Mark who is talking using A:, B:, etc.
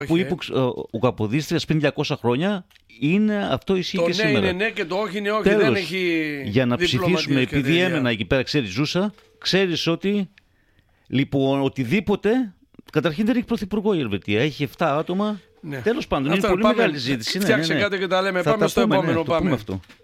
A: που είπε ο Καποδίστριας πριν 200 χρόνια, αυτό ισχύει
B: το
A: και σήμερα.
B: Το ναι είναι ναι και το όχι είναι όχι.
A: Τέλος,
B: δεν έχει.
A: Για να ψηφίσουμε, επειδή έμενα εκεί πέρα, ζούσα, ξέρεις ότι λοιπόν οτιδήποτε. Καταρχήν δεν έχει πρωθυπουργό η Ελβετία. Έχει 7 άτομα. Ναι. Τέλος πάντων, είναι πολύ μεγάλη ζήτηση.
B: Φτιάξε κάτι και τα λέμε. Πάμε στο επόμενο.